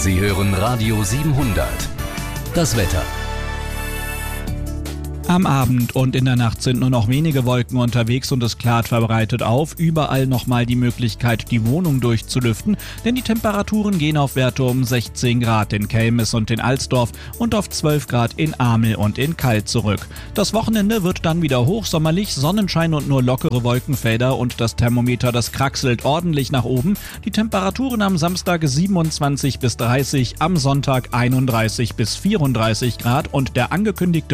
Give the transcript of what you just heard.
Sie hören Radio 700. Das Wetter. Am Abend und in der Nacht sind nur noch wenige Wolken unterwegs und es klart verbreitet auf. Überall nochmal die Möglichkeit, die Wohnung durchzulüften, denn die Temperaturen gehen auf Werte um 16 Grad in Kelmis und in Alsdorf und auf 12 Grad in Amel und in Kalt zurück. Das Wochenende wird dann wieder hochsommerlich, Sonnenschein und nur lockere Wolkenfelder und das Thermometer, das kraxelt ordentlich nach oben. Die Temperaturen am Samstag 27 bis 30, am Sonntag 31 bis 34 Grad und der angekündigte